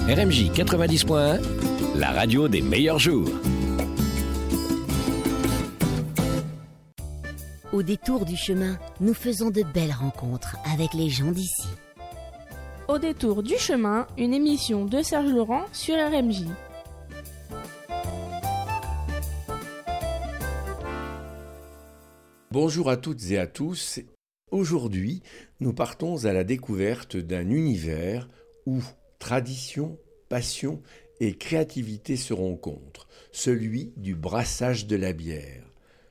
RMJ 90.1, la radio des meilleurs jours. Au détour du chemin, nous faisons de belles rencontres avec les gens d'ici. Au détour du chemin, une émission de Serge Laurent sur RMJ. Bonjour à toutes et à tous. Aujourd'hui, nous partons à la découverte d'un univers où tradition, passion et créativité se rencontrent, celui du brassage de la bière.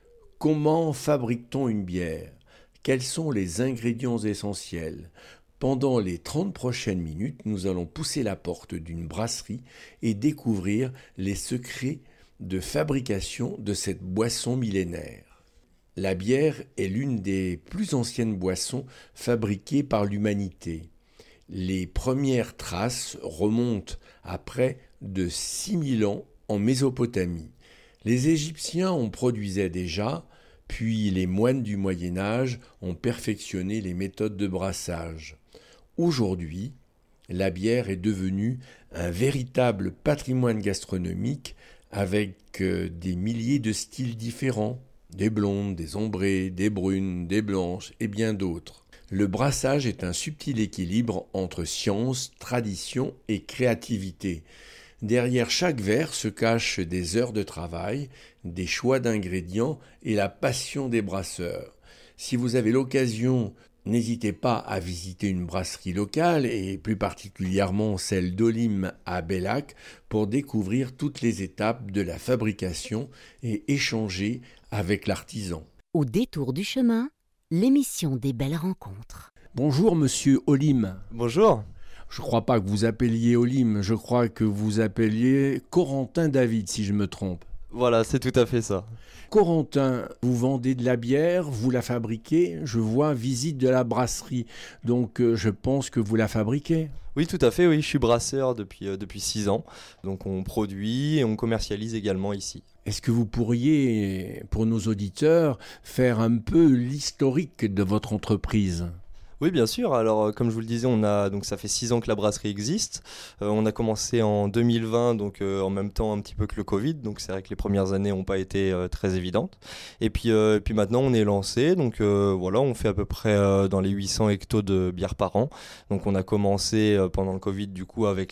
Comment fabrique-t-on une bière ? Quels sont les ingrédients essentiels ? Pendant les 30 prochaines minutes, nous allons pousser la porte d'une brasserie et découvrir les secrets de fabrication de cette boisson millénaire. La bière est l'une des plus anciennes boissons fabriquées par l'humanité. Les premières traces remontent à près de 6000 ans en Mésopotamie. Les Égyptiens en produisaient déjà, puis les moines du Moyen-Âge ont perfectionné les méthodes de brassage. Aujourd'hui, la bière est devenue un véritable patrimoine gastronomique avec des milliers de styles différents, des blondes, des ambrées, des brunes, des blanches et bien d'autres. Le brassage est un subtil équilibre entre science, tradition et créativité. Derrière chaque verre se cachent des heures de travail, des choix d'ingrédients et la passion des brasseurs. Si vous avez l'occasion, n'hésitez pas à visiter une brasserie locale et plus particulièrement celle d'Olim à Bellac pour découvrir toutes les étapes de la fabrication et échanger avec l'artisan. Au détour du chemin, l'émission des belles rencontres. Bonjour monsieur Olim. Bonjour. Je ne crois pas que vous appeliez Olim, je crois que vous appeliez Corentin David si je me trompe. Voilà, c'est tout à fait ça. Corentin, vous vendez de la bière, vous la fabriquez, je vois visite de la brasserie, donc je pense que vous la fabriquez. Oui, tout à fait, oui, je suis brasseur depuis 6 ans, donc on produit et on commercialise également ici. Est-ce que vous pourriez, pour nos auditeurs, faire un peu l'historique de votre entreprise ? Oui, bien sûr. Alors, comme je vous le disais, donc ça fait 6 ans que la brasserie existe. On a commencé en 2020, donc en même temps un petit peu que le Covid. Donc c'est vrai que les premières années n'ont pas été très évidentes. Et puis maintenant, on est lancé. Donc voilà, on fait à peu près dans les 800 hectos de bière par an. Donc on a commencé pendant le Covid du coup avec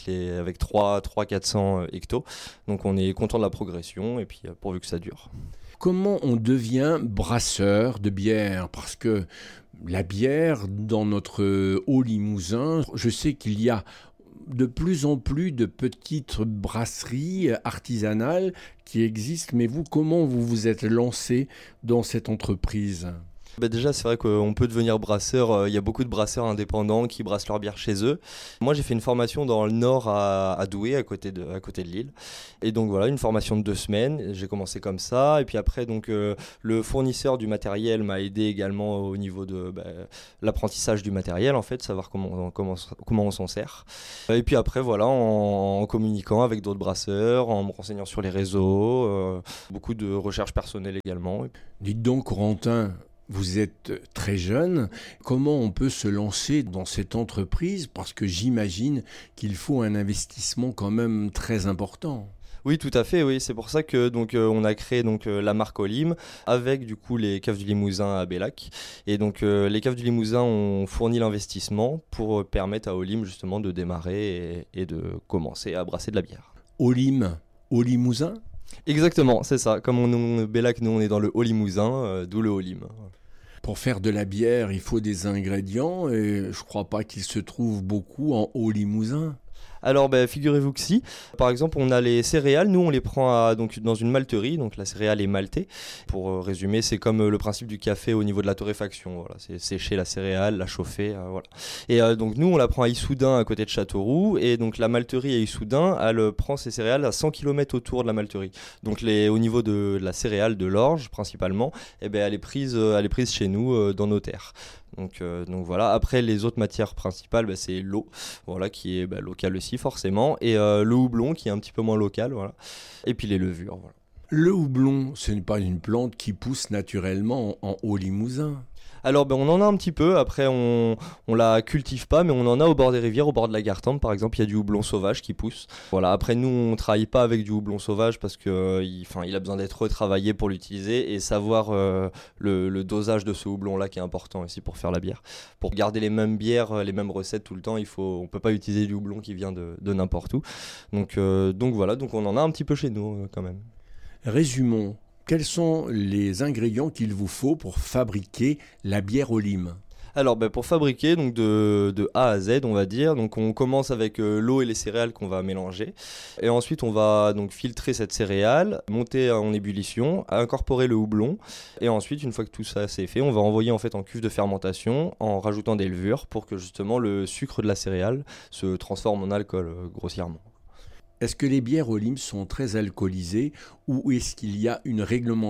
300-400 hectos. Donc on est content de la progression et puis pourvu que ça dure. Comment on devient brasseur de bière ? Parce que la bière, dans notre Haut-Limousin, je sais qu'il y a de plus en plus de petites brasseries artisanales qui existent. Mais vous, comment vous vous êtes lancé dans cette entreprise ? Déjà, c'est vrai qu'on peut devenir brasseur. Il y a beaucoup de brasseurs indépendants qui brassent leur bière chez eux. Moi, j'ai fait une formation dans le Nord à Douai, à côté de Lille. Et donc voilà, une formation de 2 semaines. J'ai commencé comme ça. Et puis après, donc le fournisseur du matériel m'a aidé également au niveau de l'apprentissage du matériel, en fait, savoir comment on s'en sert. Et puis après, voilà, en communiquant avec d'autres brasseurs, en me renseignant sur les réseaux, beaucoup de recherche personnelle également. Dites donc, Corentin, vous êtes très jeune, comment on peut se lancer dans cette entreprise ? Parce que j'imagine qu'il faut un investissement quand même très important. Oui, tout à fait, oui. C'est pour ça que on a créé la marque Olim avec du coup les caves du Limousin à Bellac. Et donc les caves du Limousin ont fourni l'investissement pour permettre à Olim justement de démarrer et de commencer à brasser de la bière. Olim, au Limousin ? Exactement, c'est ça. Comme on est Bellac, nous on est dans le Haut-Limousin, d'où le Olim. Pour faire de la bière, il faut des ingrédients et je crois pas qu'il se trouve beaucoup en Haut-Limousin. Alors figurez-vous que si. Par exemple, on a les céréales, nous on les prend donc dans une malterie, donc la céréale est maltée. Pour résumer, c'est comme le principe du café au niveau de la torréfaction. Voilà, c'est sécher la céréale, la chauffer, voilà. Et donc nous on la prend à Issoudun à côté de Châteauroux et donc la malterie à Issoudun, elle prend ses céréales à 100 km autour de la malterie. Donc au niveau de la céréale de l'orge principalement, elle est prise chez nous dans nos terres. Donc voilà. Après les autres matières principales, c'est l'eau, voilà, qui est locale aussi forcément, et le houblon qui est un petit peu moins local, voilà. Et puis les levures, voilà. Le houblon, ce n'est pas une plante qui pousse naturellement en Haut-Limousin. Alors on en a un petit peu, après on la cultive pas, mais on en a au bord des rivières, au bord de la Gartempe par exemple, il y a du houblon sauvage qui pousse. Voilà, après nous on travaille pas avec du houblon sauvage parce que il a besoin d'être retravaillé pour l'utiliser et savoir le dosage de ce houblon là qui est important aussi pour faire la bière. Pour garder les mêmes bières, les mêmes recettes tout le temps, on peut pas utiliser du houblon qui vient de n'importe où. Donc voilà, donc on en a un petit peu chez nous quand même. Résumons. Quels sont les ingrédients qu'il vous faut pour fabriquer la bière au lime ? Alors pour fabriquer donc de A à Z on va dire, donc on commence avec l'eau et les céréales qu'on va mélanger et ensuite on va donc filtrer cette céréale, monter en ébullition, incorporer le houblon et ensuite une fois que tout ça c'est fait on va envoyer en fait en cuve de fermentation en rajoutant des levures pour que justement le sucre de la céréale se transforme en alcool grossièrement. Est-ce que les bières au lime sont très alcoolisées ou est-ce qu'il y a une réglementation ?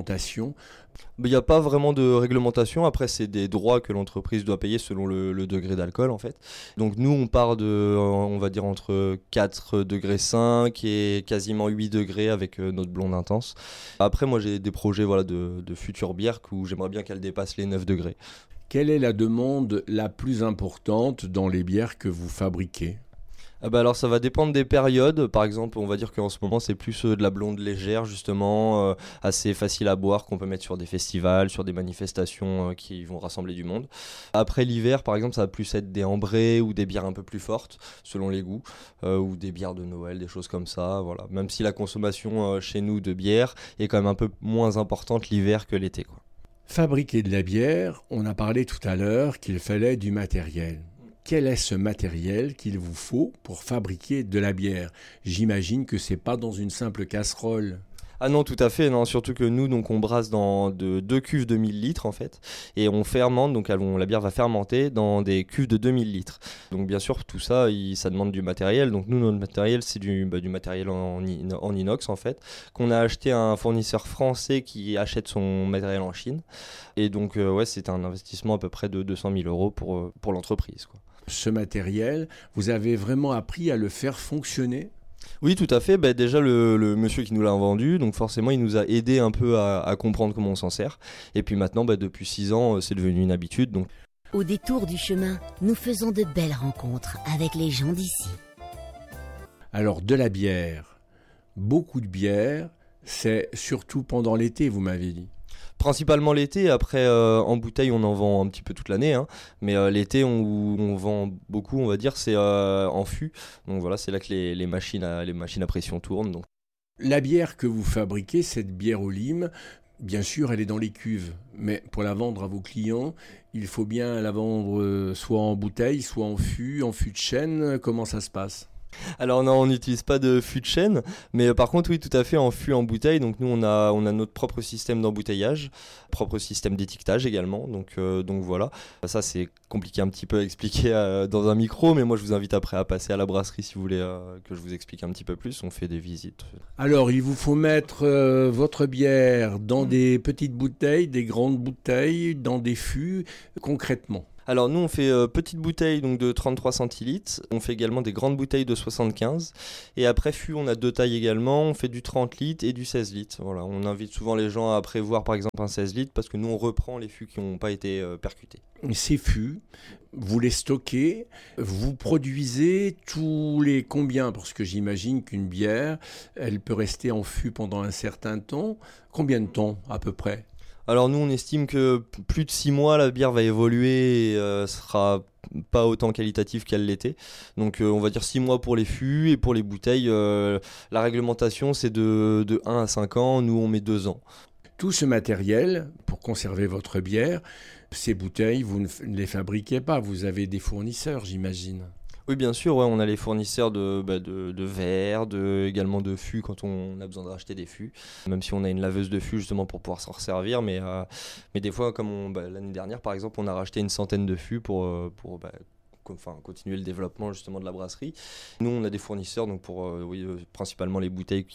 Il n'y a pas vraiment de réglementation, après c'est des droits que l'entreprise doit payer selon le degré d'alcool en fait. Donc nous on part de, on va dire entre 4 degrés 5 et quasiment 8 degrés avec notre blonde intense. Après moi j'ai des projets de futures bières où j'aimerais bien qu'elles dépassent les 9 degrés. Quelle est la demande la plus importante dans les bières que vous fabriquez ? Alors ça va dépendre des périodes, par exemple on va dire qu'en ce moment c'est plus de la blonde légère justement, assez facile à boire qu'on peut mettre sur des festivals, sur des manifestations qui vont rassembler du monde. Après l'hiver par exemple ça va plus être des ambrées ou des bières un peu plus fortes selon les goûts, ou des bières de Noël, des choses comme ça, voilà. Même si la consommation chez nous de bière est quand même un peu moins importante l'hiver que l'été, quoi. Fabriquer de la bière, on a parlé tout à l'heure qu'il fallait du matériel. Quel est ce matériel qu'il vous faut pour fabriquer de la bière ? J'imagine que c'est pas dans une simple casserole. Ah non, tout à fait, non, surtout que nous donc on brasse dans deux cuves de 1000 litres en fait et on fermente, donc la bière va fermenter dans des cuves de 2000 litres. Donc bien sûr tout ça, ça demande du matériel, donc nous notre matériel c'est du matériel en inox en fait, qu'on a acheté à un fournisseur français qui achète son matériel en Chine et donc c'est un investissement à peu près de 200 000 € pour l'entreprise, quoi. Ce matériel, vous avez vraiment appris à le faire fonctionner ? Oui, tout à fait. Déjà, le monsieur qui nous l'a vendu, donc forcément, il nous a aidé un peu à comprendre comment on s'en sert. Et puis maintenant, depuis 6 ans, c'est devenu une habitude. Donc. Au détour du chemin, nous faisons de belles rencontres avec les gens d'ici. Alors, de la bière, beaucoup de bière, c'est surtout pendant l'été, vous m'avez dit. Principalement l'été, après en bouteille on en vend un petit peu toute l'année, hein. Mais l'été on vend beaucoup, on va dire, c'est en fût. Donc voilà, c'est là que les machines à pression tournent. Donc. La bière que vous fabriquez, cette bière au lime, bien sûr elle est dans les cuves, mais pour la vendre à vos clients, il faut bien la vendre soit en bouteille, soit en fût de chêne. Comment ça se passe ? Alors non, on n'utilise pas de fût de chêne, mais par contre oui, tout à fait en fût en bouteille. Donc nous on a notre propre système d'embouteillage, propre système d'étiquetage également. Donc voilà, ça c'est compliqué un petit peu à expliquer dans un micro, mais moi je vous invite après à passer à la brasserie si vous voulez que je vous explique un petit peu plus. On fait des visites. Alors il vous faut mettre votre bière dans des petites bouteilles, des grandes bouteilles, dans des fûts, concrètement. Alors nous on fait petites bouteilles donc de 33 centilitres, on fait également des grandes bouteilles de 75 et après fût on a 2 tailles également, on fait du 30 litres et du 16 litres. Voilà, on invite souvent les gens à prévoir par exemple un 16 litres parce que nous on reprend les fûts qui n'ont pas été percutés. Ces fûts, vous les stockez, vous produisez tous les combien ? Parce que j'imagine qu'une bière, elle peut rester en fût pendant un certain temps. Combien de temps à peu près ? Alors nous on estime que plus de 6 mois la bière va évoluer et sera pas autant qualitative qu'elle l'était. Donc on va dire 6 mois pour les fûts et pour les bouteilles, la réglementation c'est de 1 à 5 ans, nous on met 2 ans. Tout ce matériel pour conserver votre bière, ces bouteilles, vous ne les fabriquez pas, vous avez des fournisseurs j'imagine. Oui, bien sûr, ouais, on a les fournisseurs de verre, également de fûts quand on a besoin de racheter des fûts. Même si on a une laveuse de fûts justement pour pouvoir s'en resservir. Mais des fois, comme l'année dernière par exemple, on a racheté une centaine de fûts pour continuer le développement justement de la brasserie. Nous, on a des fournisseurs donc pour principalement les bouteilles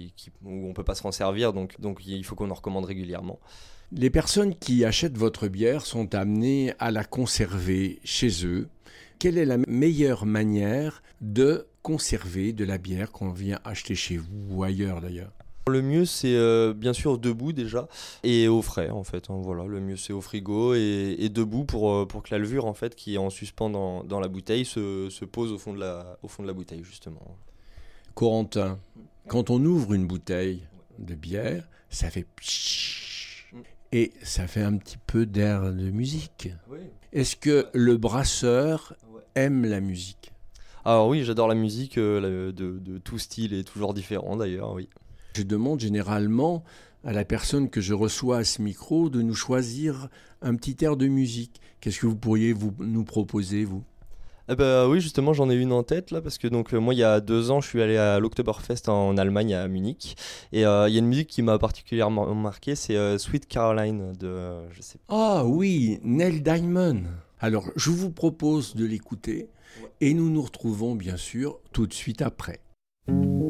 où on ne peut pas se resservir. Donc il faut qu'on en recommande régulièrement. Les personnes qui achètent votre bière sont amenées à la conserver chez eux. Quelle est la meilleure manière de conserver de la bière qu'on vient acheter chez vous ou ailleurs d'ailleurs ? Le mieux c'est bien sûr debout déjà et au frais en fait, hein, voilà. Le mieux c'est au frigo et debout pour que la levure en fait qui est en suspens dans la bouteille se pose au fond de la bouteille justement. Corentin, quand on ouvre une bouteille de bière, ça fait pshhh, et ça fait un petit peu d'air de musique. Oui. Est-ce que le brasseur aime la musique ? Alors oui, j'adore la musique de tout style et toujours différent d'ailleurs, oui. Je demande généralement à la personne que je reçois à ce micro de nous choisir un petit air de musique. Qu'est-ce que vous pourriez nous proposer, vous ? Eh ben, oui, justement, j'en ai une en tête là, parce que donc, moi, il y a 2 ans, je suis allé à l'Oktoberfest en Allemagne, à Munich. Et il y a une musique qui m'a particulièrement marqué, c'est Sweet Caroline de, je sais pas. Ah oui, Neil Diamond. Alors, je vous propose de l'écouter et nous nous retrouvons bien sûr tout de suite après.